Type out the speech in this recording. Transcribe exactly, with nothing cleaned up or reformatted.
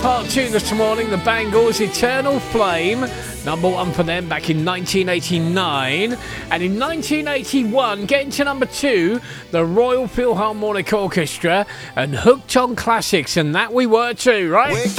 Part two this morning, the Bangles' Eternal Flame, number one for them back in nineteen eighty-nine. And in nineteen eighty-one, getting to number two, the Royal Philharmonic Orchestra and Hooked on Classics, and that we were too, right?